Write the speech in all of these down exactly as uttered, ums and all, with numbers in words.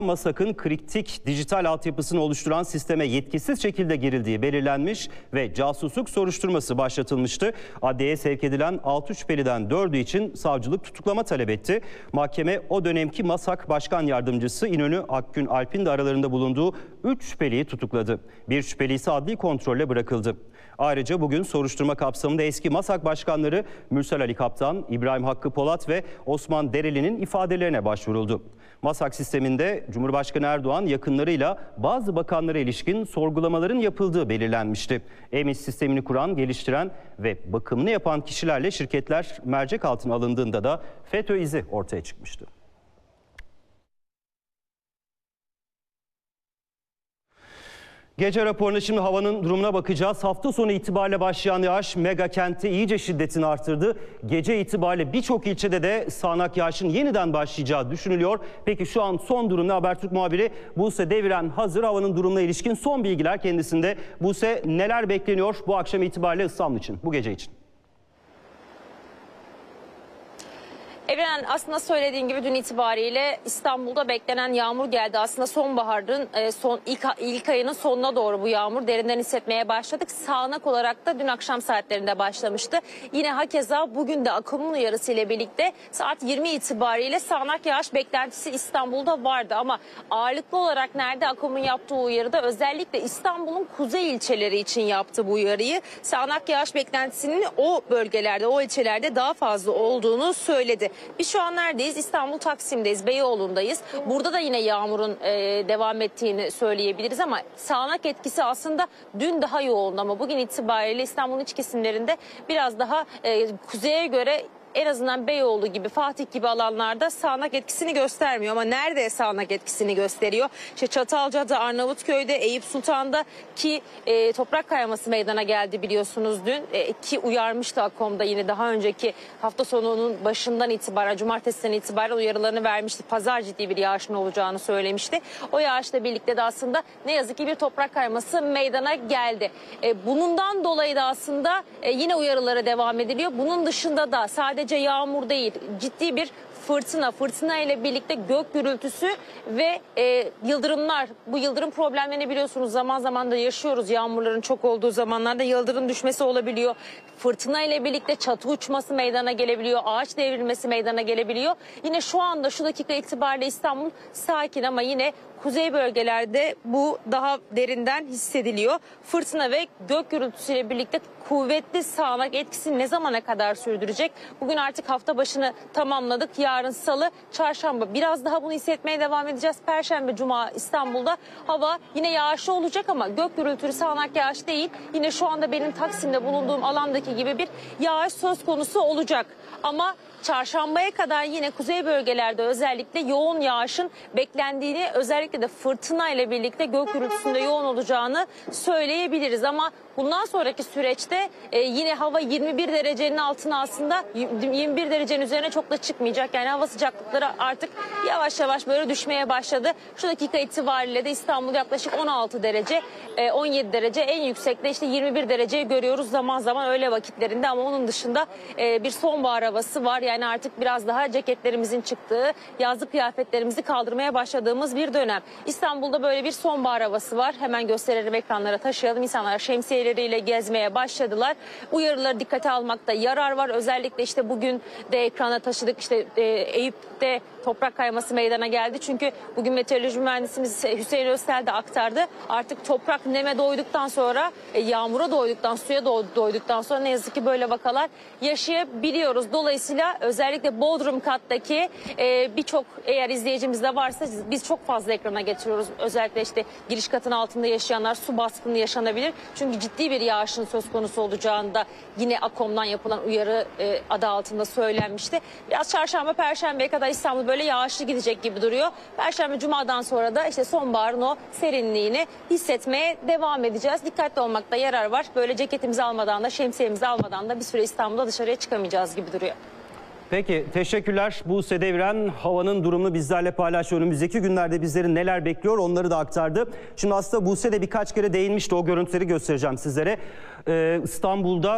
MASAK'ın kritik dijital altyapısını oluşturan sisteme yetkisiz şekilde girildiği belirlenmiş ve casusluk soruşturması başlatılmıştı. Adliyeye sevk edilen altı şüpheliden dördü için savcılık tutuklama talep etti. Mahkeme o dönemki MASAK Başkan Yardımcısı İnönü Akgün Alp'in de aralarında bulunduğu üç şüpheliyi tutukladı. Bir şüpheli ise adli kontrolle bırakıldı. Ayrıca bugün soruşturma kapsamında eski MASAK başkanları Mürsel Ali Kaptan, İbrahim Hakkı Polat ve Osman Dereli'nin ifadelerine başvuruldu. MASAK sisteminde Cumhurbaşkanı Erdoğan yakınlarıyla bazı bakanlara ilişkin sorgulamaların yapıldığı belirlenmişti. E-M İ S sistemini kuran, geliştiren ve bakımını yapan kişilerle şirketler mercek altına alındığında da FETÖ izi ortaya çıkmıştı. Gece raporuna şimdi havanın durumuna bakacağız. Hafta sonu itibariyle başlayan yağış mega kentte iyice şiddetini artırdı. Gece itibariyle birçok ilçede de sağanak yağışın yeniden başlayacağı düşünülüyor. Peki şu an son durum ne? Habertürk muhabiri Buse Deviren hazır. Havanın durumuna ilişkin son bilgiler kendisinde. Buse, neler bekleniyor bu akşam itibariyle İstanbul için, bu gece için? Evren, aslında söylediğin gibi dün itibariyle İstanbul'da beklenen yağmur geldi. Aslında sonbaharın son ilk, ilk ayının sonuna doğru bu yağmur derinden hissetmeye başladık. Sağanak olarak da dün akşam saatlerinde başlamıştı. Yine hakeza bugün de akımın uyarısı ile birlikte saat yirmi itibariyle sağanak yağış beklentisi İstanbul'da vardı. Ama ağırlıklı olarak nerede akımın yaptığı uyarıda özellikle İstanbul'un kuzey ilçeleri için yaptı bu uyarıyı. Sağanak yağış beklentisinin o bölgelerde, o ilçelerde daha fazla olduğunu söyledi. Biz şu an neredeyiz? İstanbul Taksim'deyiz, Beyoğlu'ndayız. Burada da yine yağmurun e, devam ettiğini söyleyebiliriz ama sağanak etkisi aslında dün daha yoğundu ama bugün itibariyle İstanbul'un iç kesimlerinde biraz daha e, kuzeye göre en azından Beyoğlu gibi, Fatih gibi alanlarda sağanak etkisini göstermiyor. Ama nerede sağanak etkisini gösteriyor? İşte Çatalca'da, Arnavutköy'de, Eyüp Sultan'da ki e, toprak kayması meydana geldi biliyorsunuz dün. E, ki uyarmıştı AKOM'da yine daha önceki hafta sonunun başından itibaren, cumartesiden itibaren uyarılarını vermişti. Pazar ciddi bir yağışın olacağını söylemişti. O yağışla birlikte de aslında ne yazık ki bir toprak kayması meydana geldi. E, bundan dolayı da aslında e, yine uyarılara devam ediliyor. Bunun dışında da sadece Sadece yağmur değil, ciddi bir fırtına, fırtına ile birlikte gök gürültüsü ve e, yıldırımlar. Bu yıldırım problemlerini biliyorsunuz zaman zaman da yaşıyoruz. Yağmurların çok olduğu zamanlarda yıldırım düşmesi olabiliyor. Fırtına ile birlikte çatı uçması meydana gelebiliyor, ağaç devrilmesi meydana gelebiliyor. Yine şu anda şu dakika itibariyle İstanbul sakin ama yine kuzey bölgelerde bu daha derinden hissediliyor. Fırtına ve gök gürültüsüyle birlikte kuvvetli sağanak etkisi ne zamana kadar sürdürecek? Bugün artık hafta başını tamamladık. Yarın Salı, Çarşamba biraz daha bunu hissetmeye devam edeceğiz. Perşembe, Cuma İstanbul'da hava yine yağışlı olacak ama gök gürültülü sağanak yağış değil. Yine şu anda benim Taksim'de bulunduğum alandaki gibi bir yağış söz konusu olacak. Ama Çarşambaya kadar yine kuzey bölgelerde özellikle yoğun yağışın beklendiğini, özellikle de fırtına ile birlikte gök gürültüsünde yoğun olacağını söyleyebiliriz. Ama bundan sonraki süreçte e, yine hava yirmi bir derecenin altına aslında yirmi bir derecenin üzerine çok da çıkmayacak. Yani hava sıcaklıkları artık yavaş yavaş böyle düşmeye başladı. Şu dakika itibariyle de İstanbul yaklaşık on altı derece, e, on yedi derece, en yüksekte işte yirmi bir dereceyi görüyoruz zaman zaman öğle vakitlerinde ama onun dışında e, bir sonbahar havası var. Yani artık biraz daha ceketlerimizin çıktığı, yazlık kıyafetlerimizi kaldırmaya başladığımız bir dönem. İstanbul'da böyle bir sonbahar havası var. Hemen gösterelim, ekranlara taşıyalım. İnsanlar şemsiyeleriyle gezmeye başladılar. Uyarıları dikkate almakta yarar var. Özellikle işte bugün de ekrana taşıdık. İşte e, Eyüp'te toprak kayması meydana geldi. Çünkü bugün meteoroloji mühendisimiz Hüseyin Öztel de aktardı. Artık toprak neme doyduktan sonra, e, yağmura doyduktan, suya doyduktan sonra ne yazık ki böyle vakalar yaşayabiliyoruz. Dolayısıyla özellikle Bodrum kattaki e, birçok, eğer izleyicimiz de varsa biz çok fazla ekrana getiriyoruz. Özellikle işte giriş katın altında yaşayanlar, su baskını yaşanabilir. Çünkü ciddi bir yağışın söz konusu olacağında yine AKOM'dan yapılan uyarı e, adı altında söylenmişti. Biraz Çarşamba, Perşembe'ye kadar İstanbul böyle yağışlı gidecek gibi duruyor. Perşembe, Cuma'dan sonra da işte sonbaharın o serinliğini hissetmeye devam edeceğiz. Dikkatli olmakta yarar var. Böyle ceketimizi almadan da, şemsiyemizi almadan da bir süre İstanbul'da dışarıya çıkamayacağız gibi duruyor. Peki, teşekkürler. Buse Deviren havanın durumunu bizlerle paylaşıyor. Önümüzdeki günlerde bizleri neler bekliyor onları da aktardı. Şimdi aslında Buse de birkaç kere değinmişti, o görüntüleri göstereceğim sizlere. Ee, İstanbul'da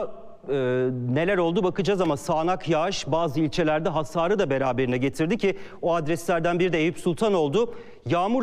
e, neler oldu bakacağız ama sağanak yağış bazı ilçelerde hasarı da beraberine getirdi ki o adreslerden biri de Eyüp Sultan oldu. Yağmur